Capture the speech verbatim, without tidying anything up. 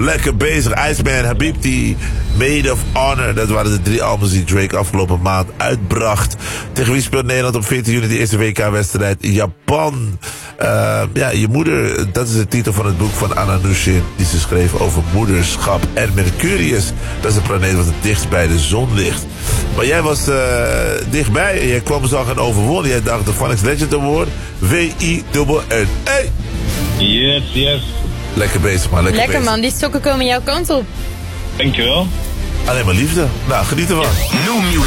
Lekker bezig. Iceman, Habibti, Maid of Honor. Dat waren de drie albums die Drake afgelopen maand uitbracht. Tegen wie speelt Nederland op veertien juni de eerste W K-wedstrijd? Japan. Uh, ja, je moeder, dat is de titel van het boek van Anna Nushin. Die ze schreef over moederschap. En Mercurius, dat is een planeet wat het dichtst bij de zon ligt. Maar jij was uh, dichtbij en jij kwam zo gaan overwonnen. Jij dacht de Phonics Legend Award. W I N N. Hey! Yes, yes. Lekker bezig, man. Lekker, Lekker bezig. man, die sokken komen jouw kant op. Dankjewel. Alleen maar liefde. Nou, geniet ervan. New music.